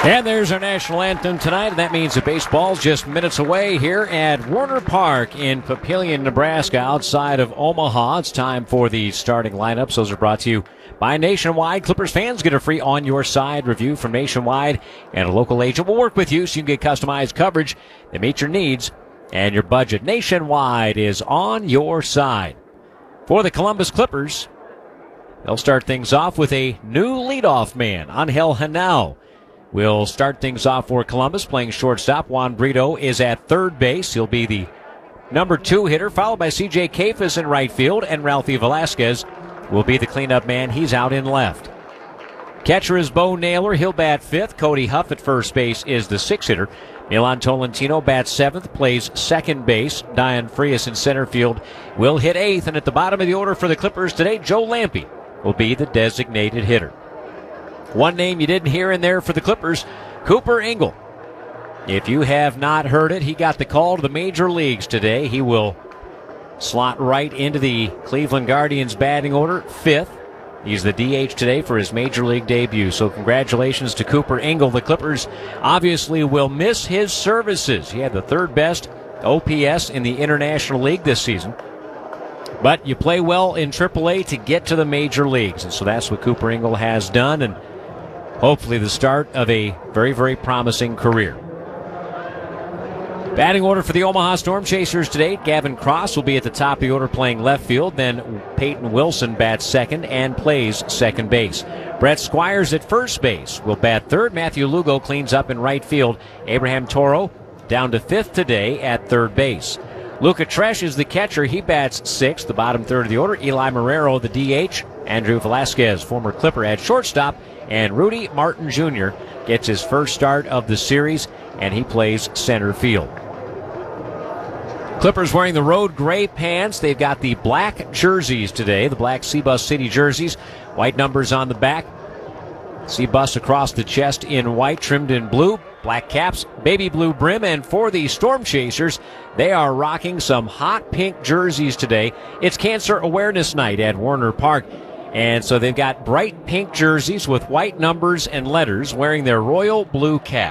And there's our national anthem tonight, and that means the baseball's just minutes away here at Warner Park in Papillion, Nebraska, outside of Omaha. It's time for the starting lineups. Those are brought to you by Nationwide. Clippers fans get a free On Your Side review from Nationwide, and a local agent will work with you so you can get customized coverage that meets your needs and your budget. Nationwide is on your side. For the Columbus Clippers, they'll start things off with a new leadoff man, Angel Henao. Will start things off for Columbus, playing shortstop. Juan Brito is at third base. He'll be the number 2 hitter, followed by C.J. Kayfus in right field, and Ralphie Velasquez will be the cleanup man. He's out in left. Catcher is Bo Naylor. He'll bat 5th. Cody Huff at first base is the 6th hitter. Milan Tolentino bats 7th, plays second base. Dion Frias in center field will hit 8th. And at the bottom of the order for the Clippers today, Joe Lampe will be the designated hitter. One name you didn't hear in there for the Clippers, Cooper Engel. If you have not heard it, he got the call to the major leagues today. He will slot right into the Cleveland Guardians batting order, 5th. He's the DH today for his major league debut. So congratulations to Cooper Engel. The Clippers obviously will miss his services. He had the 3rd best OPS in the International League this season. But you play well in AAA to get to the major leagues. And so that's what Cooper Engel has done. And hopefully the start of a very, very promising career. Batting order for the Omaha Storm Chasers today. Gavin Cross will be at the top of the order playing left field. Then Peyton Wilson bats second and plays second base. Brett Squires at first base will bat third. Matthew Lugo cleans up in right field. Abraham Toro down to 5th today at third base. Luca Tresh is the catcher. He bats 6th, the bottom third of the order. Eli Marrero, the DH. Andrew Velasquez, former Clipper, at shortstop. And Rudy Martin Jr. gets his first start of the series, and he plays center field. Clippers wearing the road gray pants. They've got the black jerseys today, the black C-Bus City jerseys. White numbers on the back. C-Bus across the chest in white, trimmed in blue. Black caps, baby blue brim. And for the Storm Chasers, they are rocking some hot pink jerseys today. It's Cancer Awareness Night at Warner Park. And so they've got bright pink jerseys with white numbers and letters, wearing their royal blue caps.